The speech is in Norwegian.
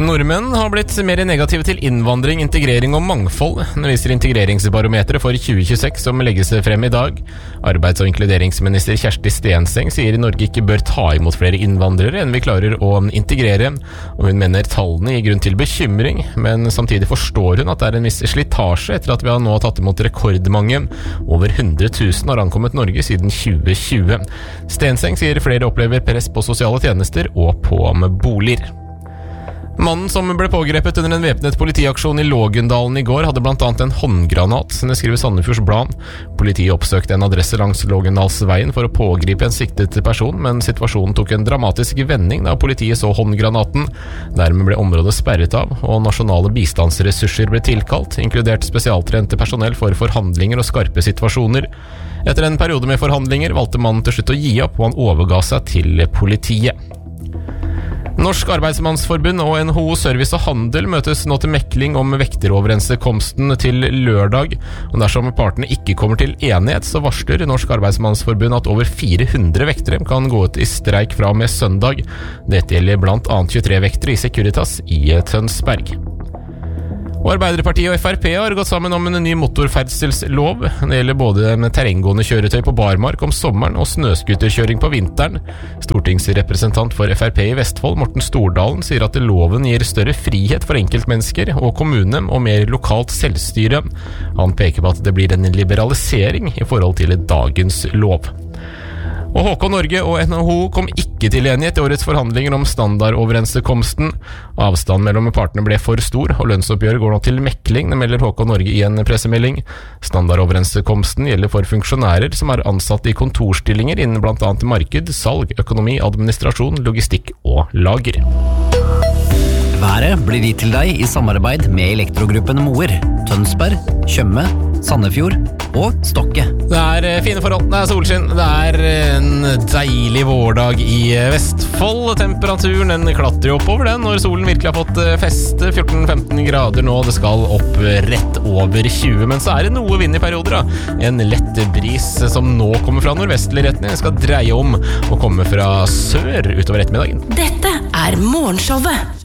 Nordmenn har blitt mer negative til innvandring, integrering og mangfold. Det viser integreringsbarometeret for 2026 som legges frem i dag. Arbeids- og inkluderingsminister Kjersti Stenseng sier Norge ikke bør ta imot flere innvandrere enn vi klarer å integrere. Og hun mener tallene gir grunn til bekymring, men samtidig forstår hun at det er en viss slitasje etter at vi nå har tatt imot rekordmange. Over 100 000 har ankommet Norge siden 2020. Stenseng sier flere opplever press på sosiale tjenester og på boliger. Mannen som ble pågrepet under en væpnet politiaksjon i Lågendalen i går hadde blant annet en håndgranat, det skriver Sandefjords Blad. Politiet oppsøkte en adresse langs Lågendalsveien for å pågripe en siktet person, men situasjonen tok en dramatisk vending da politiet så håndgranaten. Dermed ble området sperret av, og nasjonale bistandsressurser ble tilkalt, inkludert spesialtrente personell for forhandlinger og skarpe situasjoner. Etter en periode med forhandlinger valgte mannen til slutt å gi opp, og han overga seg til politiet. Norsk Arbeidsmannsforbund og NHO Service og Handel møtes nå til mekling om vekteroverenskomsten til lørdag. Og dersom partene ikke kommer til enighet, så varsler Norsk Arbeidsmannsforbund at over 400 vektere kan gå ut i streik fra og med søndag. Dette gjelder blant annet 23 vektere i Securitas i Tønsberg. Og Arbeiderpartiet og FrP har gått sammen om en ny motorferdselslov. Det gjelder både med terrenggående kjøretøy på barmark om sommeren og snøskuterkjøring på vinteren. Stortingsrepresentant for FrP i Vestfold, Morten Stordalen, sier at loven gir større frihet for enkeltmennesker og kommune og mer lokalt selvstyre. Han peker på at det blir en liberalisering i forhold til dagens lov. Og HK Norge og NHO kom ikke til enighet i årets forhandlinger om standardoverenskomsten. Avstanden mellom partene ble for stor, og lønnsoppgjøret går nå til mekling, det melder HK Norge i en pressemelding. Standardoverenskomsten gjelder for funksjonærer som er ansatt i kontorstillinger innen blant annet marked, salg, økonomi, administrasjon, logistikk og lager. Været blir gitt til deg i samarbeid med Elektrogruppen Moer, Tønsberg, Tjøme, Sandefjord og Stokke. Det er fine forhold, det er solskinn, det er en deilig vårdag i Vestfold. Temperaturen den klatrer oppover den når solen virkelig har fått feste. 14-15 grader nå, det skal opp rett over 20, men så er det noe vind i perioder da. En lett bris som nå kommer fra nordvestlig retning, skal dreie om og komme fra sør utover ettermiddagen. Dette er Morgenshowet